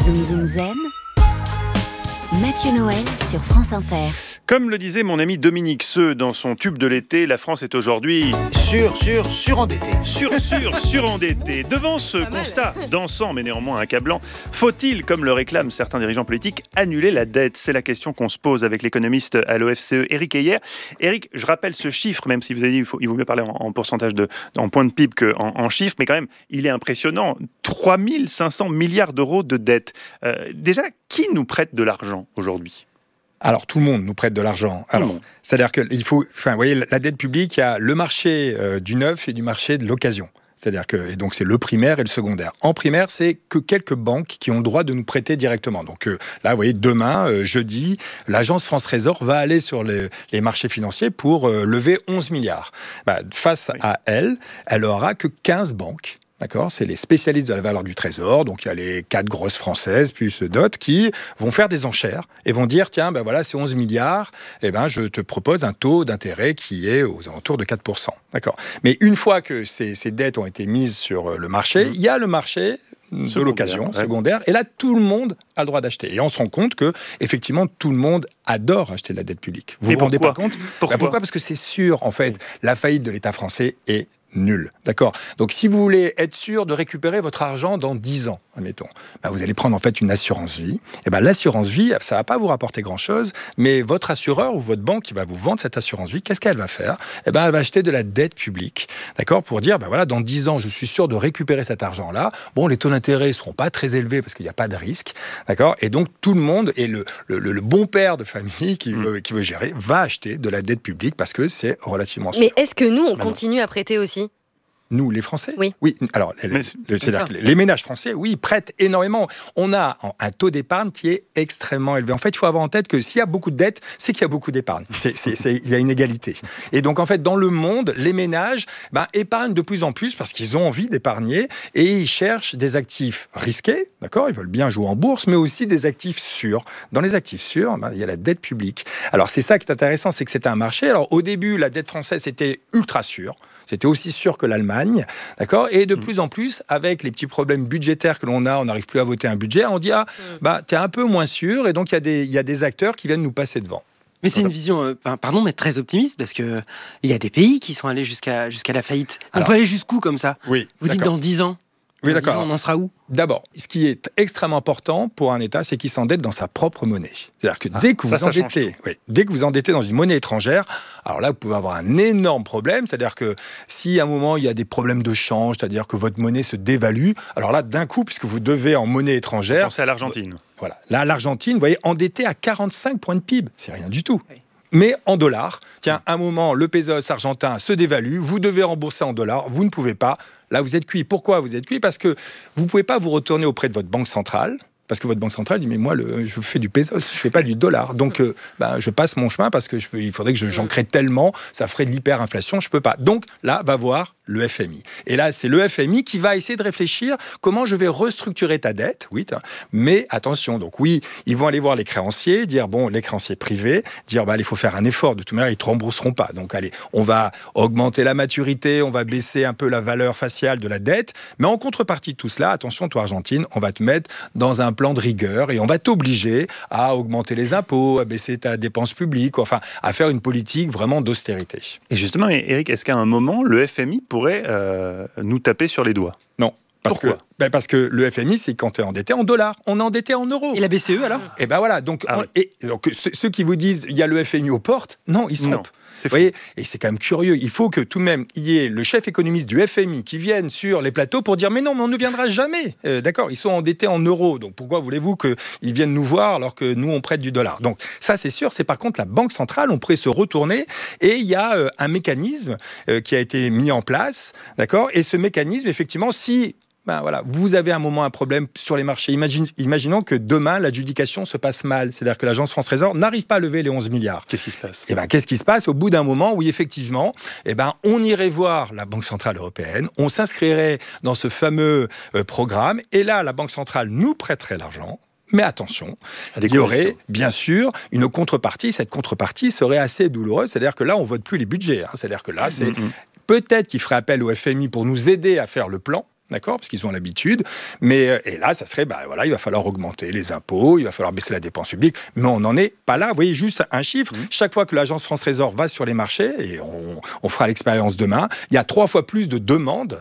Zoom Zoom Zen, Mathieu Noël sur France Inter. Comme le disait mon ami Dominique Seux dans son tube de l'été, la France est aujourd'hui surendettée. surendettée. Devant ce constat dansant mais néanmoins accablant, faut-il, comme le réclament certains dirigeants politiques, annuler la dette ? C'est la question qu'on se pose avec l'économiste à l'OFCE, Éric Heyer. Éric, je rappelle ce chiffre, même si vous avez dit qu'il vaut mieux parler en pourcentage en point de PIB qu'en chiffres, mais quand même, il est impressionnant. 3 500 milliards d'euros de dette. Déjà, qui nous prête de l'argent aujourd'hui ? Alors, tout le monde nous prête de l'argent. C'est-à-dire qu'il faut... Enfin, vous voyez, la dette publique, il y a le marché du neuf et du marché de l'occasion. C'est-à-dire que, et donc c'est le primaire et le secondaire. En primaire, c'est que quelques banques qui ont le droit de nous prêter directement. Donc là, vous voyez, demain, jeudi, l'agence France Trésor va aller sur les marchés financiers pour lever 11 milliards. Face à elle aura que 15 banques. D'accord, c'est les spécialistes de la valeur du trésor, donc il y a les 4 grosses françaises, plus d'autres, qui vont faire des enchères et vont dire, tiens, voilà, c'est 11 milliards, je te propose un taux d'intérêt qui est aux alentours de 4%. D'accord. Mais une fois que ces dettes ont été mises sur le marché, il y a le marché de l'occasion, secondaire, et là, tout le monde a le droit d'acheter. Et on se rend compte que, effectivement, tout le monde adore acheter de la dette publique. Vous vous rendez pas compte ? Pourquoi ? Parce que c'est sûr, en fait, la faillite de l'État français est nulle. D'accord ? Donc, si vous voulez être sûr de récupérer votre argent dans 10 ans, admettons, vous allez prendre en fait une assurance vie. Et l'assurance vie, ça ne va pas vous rapporter grand-chose, mais votre assureur ou votre banque qui va vous vendre cette assurance vie, qu'est-ce qu'elle va faire ? Elle va acheter de la dette publique, d'accord ? Pour dire, dans 10 ans, je suis sûr de récupérer cet argent-là. Bon, les taux d'intérêt ne seront pas très élevés parce qu'il n'y a pas de risque, d'accord ? Et donc, tout le monde, et le bon père de famille qui veut gérer, va acheter de la dette publique parce que c'est relativement sûr. Mais est-ce que nous, on continue à prêter aussi ? Nous, les Français ? Oui. Alors, c'est-à-dire que les ménages français, oui, prêtent énormément. On a un taux d'épargne qui est extrêmement élevé. En fait, il faut avoir en tête que s'il y a beaucoup de dettes, c'est qu'il y a beaucoup d'épargne. Il y a une égalité. Et donc, en fait, dans le monde, les ménages épargnent de plus en plus parce qu'ils ont envie d'épargner et ils cherchent des actifs risqués, d'accord ? Ils veulent bien jouer en bourse, mais aussi des actifs sûrs. Dans les actifs sûrs, il y a la dette publique. Alors, c'est ça qui est intéressant, c'est que c'était un marché. Alors, au début, la dette française était ultra sûre. C'était aussi sûr que l'Allemagne, d'accord ? Et de plus en plus, avec les petits problèmes budgétaires que l'on a, on n'arrive plus à voter un budget, on dit t'es un peu moins sûr, et donc il y a des acteurs qui viennent nous passer devant. Mais c'est une vision, pardon, mais très optimiste, parce qu'il y a des pays qui sont allés jusqu'à la faillite. On peut aller jusqu'où comme ça ? Oui. Vous dites dans 10 ans ? Oui, d'accord. On en sera où ? D'abord, ce qui est extrêmement important pour un État, c'est qu'il s'endette dans sa propre monnaie. C'est-à-dire que dès que vous endettez dans une monnaie étrangère, alors là, vous pouvez avoir un énorme problème. C'est-à-dire que si à un moment, il y a des problèmes de change, c'est-à-dire que votre monnaie se dévalue, alors là, d'un coup, puisque vous devez en monnaie étrangère... Pensez à l'Argentine. Voilà. Là, l'Argentine, vous voyez, endettée à 45 points de PIB. C'est rien du tout. Oui. Mais en dollars. Tiens, à un moment, le pesos argentin se dévalue, vous devez rembourser en dollars, vous ne pouvez pas. Là, vous êtes cuit. Pourquoi vous êtes cuit ? Parce que vous ne pouvez pas vous retourner auprès de votre banque centrale, parce que votre banque centrale dit, mais moi, je fais du pesos, je ne fais pas du dollar. Donc, je passe mon chemin parce qu'il faudrait que j'en crée tellement, ça ferait de l'hyperinflation, je ne peux pas. Donc, là, va voir le FMI. Et là, c'est le FMI qui va essayer de réfléchir comment je vais restructurer ta dette. Oui, mais attention, donc oui, ils vont aller voir les créanciers, dire, les créanciers privés, dire, il faut faire un effort. De toute manière, ils ne te rembourseront pas. Donc, allez, on va augmenter la maturité, on va baisser un peu la valeur faciale de la dette. Mais en contrepartie de tout cela, attention, toi, Argentine, on va te mettre dans un plan de rigueur et on va t'obliger à augmenter les impôts, à baisser ta dépense publique, à faire une politique vraiment d'austérité. Et justement, Éric, est-ce qu'à un moment, le FMI pourrait nous taper sur les doigts ? Non. Pourquoi ? Parce que le FMI, c'est quand tu es endetté en dollars. On est endetté en euros. Et la BCE, alors ? Et voilà. Donc, donc ceux qui vous disent il y a le FMI aux portes, non, ils se trompent. Vous voyez, et c'est quand même curieux. Il faut que tout de même, il y ait le chef économiste du FMI qui vienne sur les plateaux pour dire mais non, mais on ne viendra jamais. D'accord, ils sont endettés en euros. Donc pourquoi voulez-vous qu'ils viennent nous voir alors que nous, on prête du dollar ? Donc ça, c'est sûr. C'est par contre la Banque centrale. On pourrait se retourner et il y a un mécanisme qui a été mis en place. D'accord ? Et ce mécanisme, effectivement, si... vous avez à un moment un problème sur les marchés. Imaginons que demain, l'adjudication se passe mal. C'est-à-dire que l'agence France Trésor n'arrive pas à lever les 11 milliards. Qu'est-ce qui se passe ? Qu'est-ce qui se passe ? Au bout d'un moment, oui, effectivement, on irait voir la Banque Centrale Européenne, on s'inscrirait dans ce fameux programme, et là, la Banque Centrale nous prêterait l'argent. Mais attention, il y aurait bien sûr une contrepartie. Cette contrepartie serait assez douloureuse. C'est-à-dire que là, on ne vote plus les budgets. C'est-à-dire que là, c'est peut-être qu'il ferait appel au FMI pour nous aider à faire le plan. d'accord, parce qu'ils ont l'habitude. Mais et là, ça serait, il va falloir augmenter les impôts, il va falloir baisser la dépense publique. Mais on n'en est pas là. Vous voyez, juste un chiffre. Chaque fois que l'agence France Trésor va sur les marchés, et on fera l'expérience demain, il y a 3 fois plus de demandes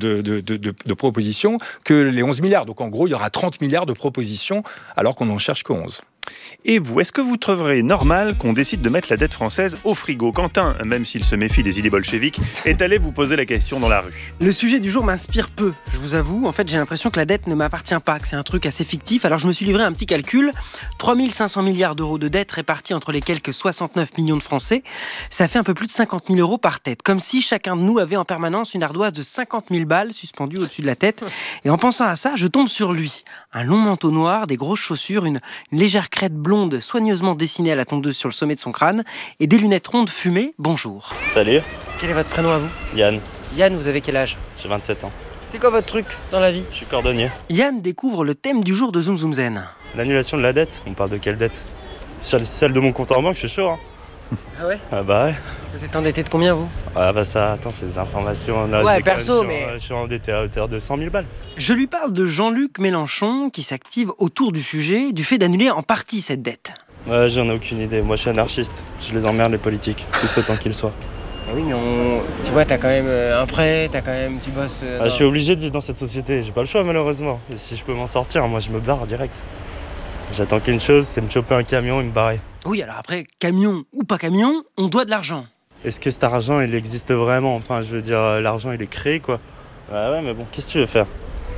de propositions que les 11 milliards. Donc en gros, il y aura 30 milliards de propositions alors qu'on n'en cherche que 11. Et vous, est-ce que vous trouverez normal qu'on décide de mettre la dette française au frigo ? Quentin, même s'il se méfie des idées bolcheviques, est allé vous poser la question dans la rue. Le sujet du jour m'inspire peu, je vous avoue. En fait, j'ai l'impression que la dette ne m'appartient pas, que c'est un truc assez fictif. Alors je me suis livré à un petit calcul. 3 500 milliards d'euros de dette répartis entre les quelques 69 millions de Français. Ça fait un peu plus de 50 000 euros par tête. Comme si chacun de nous avait en permanence une ardoise de 50 000 balles suspendue au-dessus de la tête. Et en pensant à ça, je tombe sur lui. Un long manteau noir, des grosses chaussures, une légère crête blonde soigneusement dessinée à la tondeuse sur le sommet de son crâne et des lunettes rondes fumées. Bonjour. Salut. Quel est votre prénom à vous ? Yann. Yann, vous avez quel âge ? J'ai 27 ans. C'est quoi votre truc dans la vie ? Je suis cordonnier. Yann découvre le thème du jour de Zoom Zoom Zen. L'annulation de la dette. On parle de quelle dette ? Celle de mon compte en banque, je suis chaud. Hein. Ah ouais ? Ah bah ouais. Vous êtes endetté de combien, vous ? Ah bah ça, attends, c'est des informations. Là, ouais, perso, mais... Je suis endetté à hauteur de 100 000 balles. Je lui parle de Jean-Luc Mélenchon qui s'active autour du sujet, du fait d'annuler en partie cette dette. Ouais, j'en ai aucune idée. Moi, je suis anarchiste. Je les emmerde, les politiques, tout autant qu'ils soient. Oui, mais tu vois, t'as quand même un prêt, tu bosses... Je suis obligé de vivre dans cette société. J'ai pas le choix, malheureusement. Et si je peux m'en sortir, moi, je me barre direct. J'attends qu'une chose, c'est me choper un camion et me barrer. Oui, alors après, camion ou pas camion, on doit de l'argent. Est-ce que cet argent, il existe vraiment ? Enfin, je veux dire, l'argent, il est créé, quoi. Ouais, mais bon, qu'est-ce que tu veux faire ?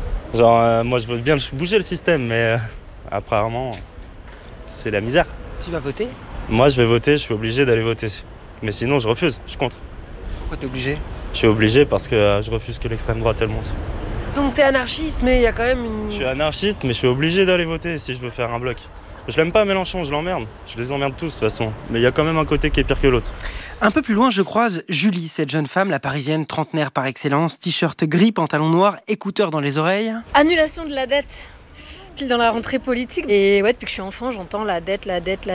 Genre, moi, je veux bien bouger le système, mais apparemment, c'est la misère. Tu vas voter ? Moi, je vais voter, je suis obligé d'aller voter. Mais sinon, je refuse, je compte. Pourquoi t'es obligé ? Je suis obligé parce que je refuse que l'extrême droite, elle monte. Donc t'es anarchiste, mais il y a quand même une... Je suis anarchiste, mais je suis obligé d'aller voter si je veux faire un bloc. Je l'aime pas Mélenchon, je l'emmerde. Je les emmerde tous de toute façon. Mais il y a quand même un côté qui est pire que l'autre. Un peu plus loin, je croise Julie, cette jeune femme, la parisienne trentenaire par excellence, t-shirt gris, pantalon noir, écouteurs dans les oreilles. Annulation de la dette. Pile dans la rentrée politique. Et ouais, depuis que je suis enfant, j'entends la dette.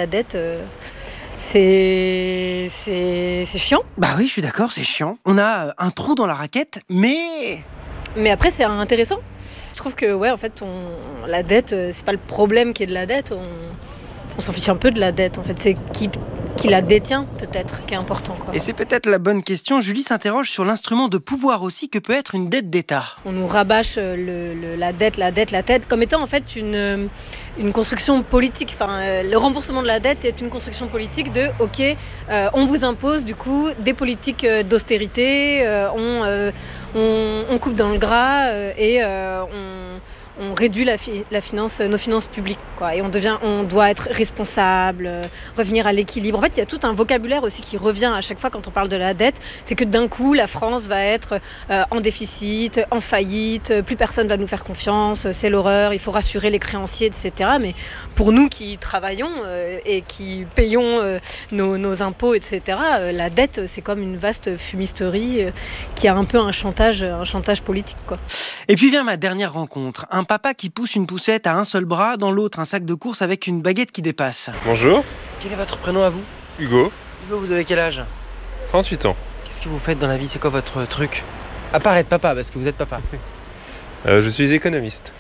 C'est chiant. Bah oui, je suis d'accord, c'est chiant. On a un trou dans la raquette, mais après, c'est intéressant. Je trouve que, ouais, en fait, la dette, c'est pas le problème qui est de la dette. On s'en fiche un peu de la dette, en fait. C'est qui la détient, peut-être, qui est important, quoi. Et c'est peut-être la bonne question. Julie s'interroge sur l'instrument de pouvoir aussi que peut être une dette d'État. On nous rabâche la dette, comme étant, en fait, une construction politique. Enfin, le remboursement de la dette est une construction politique de, ok, on vous impose, du coup, des politiques d'austérité, on coupe dans le gras et on réduit nos finances publiques, quoi. Et on doit être responsable, revenir à l'équilibre. En fait, il y a tout un vocabulaire aussi qui revient à chaque fois quand on parle de la dette. C'est que d'un coup, la France va être en déficit, en faillite, plus personne va nous faire confiance, c'est l'horreur, il faut rassurer les créanciers, etc. Mais pour nous qui travaillons et qui payons nos impôts, etc., la dette, c'est comme une vaste fumisterie qui a un peu un chantage politique, quoi. Et puis vient ma dernière rencontre. Un papa qui pousse une poussette à un seul bras, dans l'autre un sac de course avec une baguette qui dépasse. Bonjour. Quel est votre prénom à vous ? Hugo. Hugo, vous avez quel âge ? 38 ans. Qu'est-ce que vous faites dans la vie ? C'est quoi votre truc ? À part être papa, parce que vous êtes papa. Je suis économiste.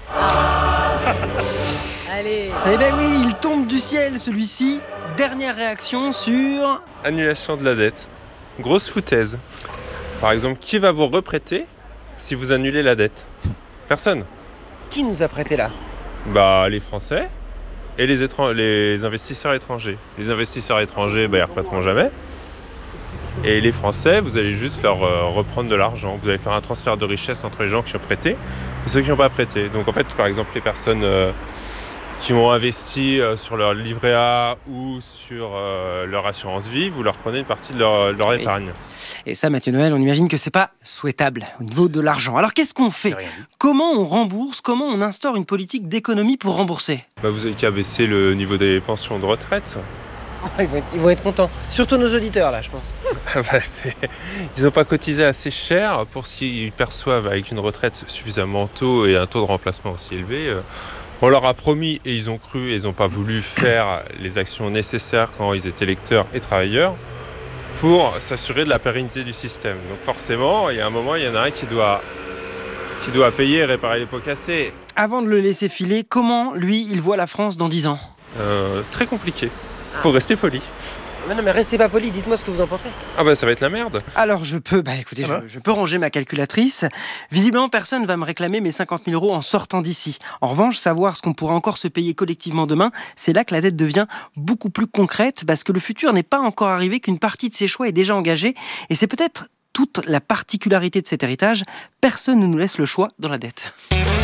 Allez. Eh ben oui, il tombe du ciel celui-ci. Dernière réaction sur... Annulation de la dette. Grosse foutaise. Par exemple, qui va vous reprêter si vous annulez la dette ? Personne. Qui nous a prêté là ? Bah, les Français et les investisseurs étrangers. Les investisseurs étrangers, ils ne reprêteront jamais. Et les Français, vous allez juste leur reprendre de l'argent. Vous allez faire un transfert de richesse entre les gens qui ont prêté et ceux qui n'ont pas prêté. Donc en fait, par exemple, les personnes qui ont investi sur leur livret A ou sur leur assurance vie, vous leur prenez une partie de leur épargne. Et ça, Mathieu Noël, on imagine que c'est pas souhaitable au niveau de l'argent. Alors qu'est-ce qu'on fait ? Comment on rembourse ? Comment on instaure une politique d'économie pour rembourser ? Vous avez qu'à baisser le niveau des pensions de retraite. Ils vont être contents. Surtout nos auditeurs, là, je pense. Ils n'ont pas cotisé assez cher pour ce qu'ils perçoivent avec une retraite suffisamment tôt et un taux de remplacement aussi élevé. On leur a promis et ils ont cru et ils n'ont pas voulu faire les actions nécessaires quand ils étaient électeurs et travailleurs pour s'assurer de la pérennité du système. Donc forcément, il y a un moment, il y en a un qui doit qui doit payer et réparer les pots cassés. Avant de le laisser filer, comment, lui, il voit la France dans 10 ans ? Très compliqué. Faut rester poli. Non, mais restez pas poli, dites-moi ce que vous en pensez. Ah bah ça va être la merde. Alors je peux, je peux ranger ma calculatrice. Visiblement, personne va me réclamer mes 50 000 € en sortant d'ici. En revanche, savoir ce qu'on pourra encore se payer collectivement demain, c'est là que la dette devient beaucoup plus concrète, parce que le futur n'est pas encore arrivé, qu'une partie de ses choix est déjà engagée. Et c'est peut-être toute la particularité de cet héritage. Personne ne nous laisse le choix dans la dette.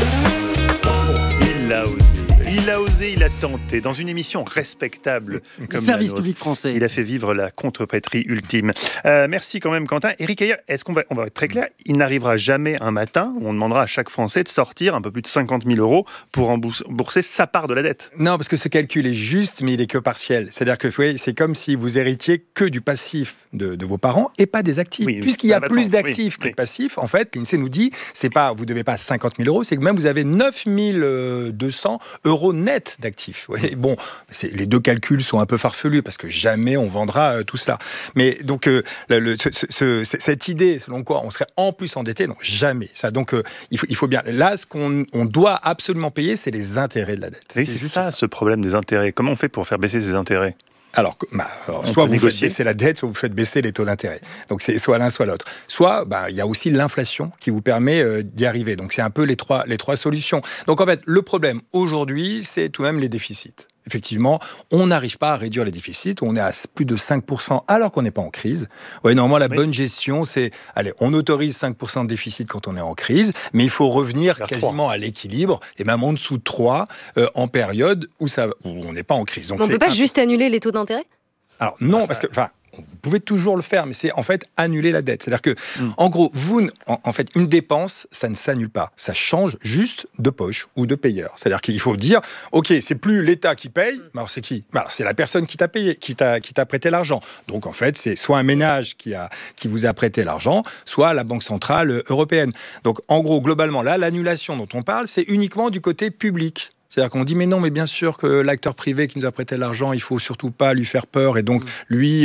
Il a osé, il a tenté. Dans une émission respectable comme Service la nôtre, public français. il a fait vivre la contrepétrie ultime. Merci quand même, Quentin. Éric Heyer, on va être très clair, il n'arrivera jamais un matin où on demandera à chaque Français de sortir un peu plus de 50 000 € pour rembourser sa part de la dette. Non, parce que ce calcul est juste, mais il est que partiel. C'est-à-dire que c'est comme si vous héritiez que du passif de vos parents et pas des actifs. Oui, puisqu'il y a plus sens. d'actifs que de passifs, en fait, l'INSEE nous dit, vous ne devez pas 50 000 €, c'est que même vous avez 9 200 € net d'actifs. Ouais, bon, les deux calculs sont un peu farfelus parce que jamais on vendra tout cela. Mais donc, cette idée selon quoi on serait en plus endetté, non, jamais. Ça, donc, il faut bien. Là, ce qu'on doit absolument payer, c'est les intérêts de la dette. Oui, c'est ça, ce problème des intérêts. Comment on fait pour faire baisser ces intérêts ? Alors, soit vous faites baisser la dette, soit vous faites baisser les taux d'intérêt. Donc, c'est soit l'un, soit l'autre. Soit, il y a aussi l'inflation qui vous permet d'y arriver. Donc, c'est un peu les trois solutions. Donc, en fait, le problème aujourd'hui, c'est tout de même les déficits. Effectivement, on n'arrive pas à réduire les déficits. On est à plus de 5% alors qu'on n'est pas en crise. Ouais, normalement, la bonne gestion, c'est... Allez, on autorise 5% de déficit quand on est en crise, mais il faut revenir quasiment à l'équilibre, et même en dessous de 3 en période où on n'est pas en crise. Donc, on ne peut pas juste annuler les taux d'intérêt ? Alors non, parce que... Vous pouvez toujours le faire, mais c'est en fait annuler la dette. C'est-à-dire que, en gros, en fait, une dépense, ça ne s'annule pas. Ça change juste de poche ou de payeur. C'est-à-dire qu'il faut dire, ok, c'est plus l'État qui paye, mais alors c'est qui ? Alors c'est la personne qui t'a payé, qui t'a prêté l'argent. Donc en fait, c'est soit un ménage qui vous a prêté l'argent, soit la Banque centrale européenne. Donc en gros, globalement, là, l'annulation dont on parle, c'est uniquement du côté public. C'est-à-dire qu'on dit, mais non, mais bien sûr que l'acteur privé qui nous a prêté l'argent, il faut surtout pas lui faire peur, et donc lui,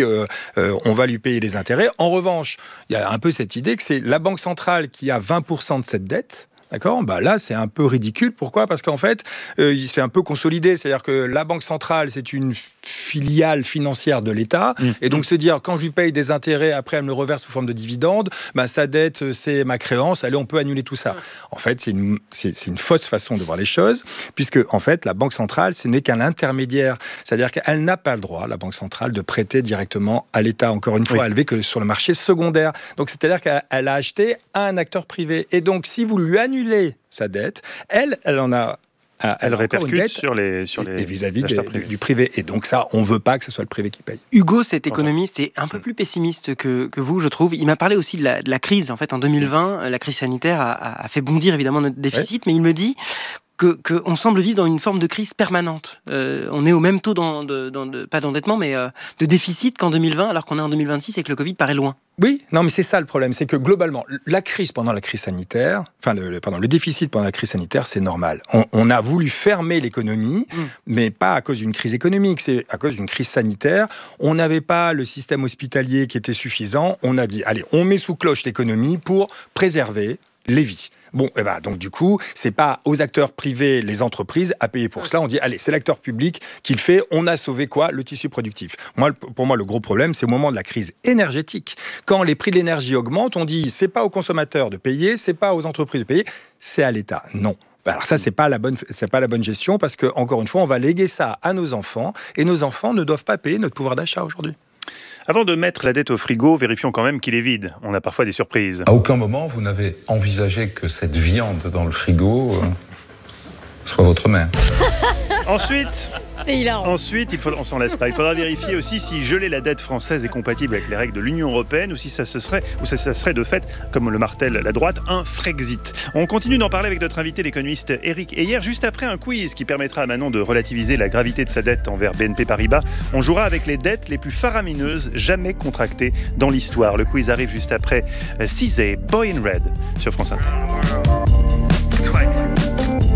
on va lui payer les intérêts. En revanche, il y a un peu cette idée que c'est la Banque centrale qui a 20% de cette dette. D'accord ? Là, c'est un peu ridicule. Pourquoi ? Parce qu'en fait, il s'est un peu consolidé. C'est-à-dire que la Banque centrale, c'est une filiale financière de l'État. Et donc, se dire, quand je lui paye des intérêts, après, elle me le reverse sous forme de dividendes, sa dette, c'est ma créance. Allez, on peut annuler tout ça. En fait, c'est une fausse façon de voir les choses, puisque, en fait, la Banque centrale, ce n'est qu'un intermédiaire. C'est-à-dire qu'elle n'a pas le droit, la Banque centrale, de prêter directement à l'État. Encore une fois, elle ne que sur le marché secondaire. Donc, c'est-à-dire qu'elle a acheté à un acteur privé. Et donc, si vous lui annulez sa dette, elle en a... Elle répercute sur les et vis-à-vis du privé. Et donc ça, on ne veut pas que ce soit le privé qui paye. Hugo, cet économiste, est un peu plus pessimiste que vous, je trouve. Il m'a parlé aussi de la crise. En fait, en 2020, la crise sanitaire a fait bondir évidemment notre déficit, mais il me dit qu'on semble vivre dans une forme de crise permanente. On est au même taux, pas d'endettement, mais de déficit qu'en 2020, alors qu'on est en 2026 et que le Covid paraît loin. Oui, non, mais c'est ça le problème, c'est que globalement, la crise pendant la crise sanitaire, le déficit pendant la crise sanitaire, c'est normal. On a voulu fermer l'économie, mais pas à cause d'une crise économique, c'est à cause d'une crise sanitaire. On n'avait pas le système hospitalier qui était suffisant. On a dit, allez, on met sous cloche l'économie pour préserver les vies. Bon, donc du coup, c'est pas aux acteurs privés, les entreprises, à payer pour cela. On dit, allez, c'est l'acteur public qui le fait. On a sauvé quoi ? Le tissu productif. Pour moi, le gros problème, c'est au moment de la crise énergétique. Quand les prix de l'énergie augmentent, on dit, c'est pas aux consommateurs de payer, c'est pas aux entreprises de payer, c'est à l'État. Non. Alors ça, c'est pas la bonne gestion, parce que encore une fois, on va léguer ça à nos enfants, et nos enfants ne doivent pas payer notre pouvoir d'achat aujourd'hui. Avant de mettre la dette au frigo, vérifions quand même qu'il est vide. On a parfois des surprises. À aucun moment, vous n'avez envisagé que cette viande dans le frigo soit votre mère. Ensuite, c'est hilarant. on s'en laisse pas. Il faudra vérifier aussi si geler la dette française est compatible avec les règles de l'Union européenne ou si ça serait de fait, comme le martèle la droite, un Frexit. On continue d'en parler avec notre invité, l'économiste Éric Heyer, juste après un quiz qui permettra à Manon de relativiser la gravité de sa dette envers BNP Paribas. On jouera avec les dettes les plus faramineuses jamais contractées dans l'histoire. Le quiz arrive juste après Cizé, Boy in Red sur France Inter.